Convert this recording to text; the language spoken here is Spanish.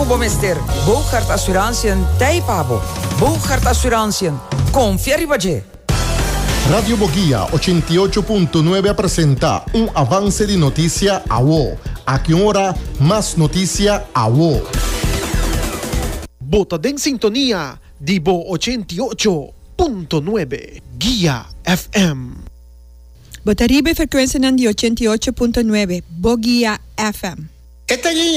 Ako bomester, Bouchard Assurantiën, Taipabo. Bouchard Assurantiën, confiar Baje. Radio Boguía 88.9 presenta un avance de noticia a WO. A que hora más noticia a WO. Bota en sintonía, Divo 88.9, Guía FM. Botaribe frecuencia ng 88.9, Boguía FM. Esta